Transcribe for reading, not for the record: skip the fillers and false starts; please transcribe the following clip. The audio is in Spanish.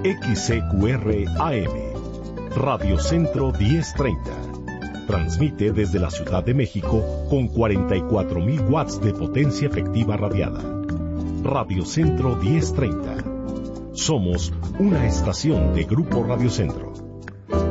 XCQR AM, Radio Centro 1030. Transmite desde la Ciudad de México con 44,000 watts de potencia efectiva radiada. Radio Centro 1030. Somos una estación de Grupo Radio Centro.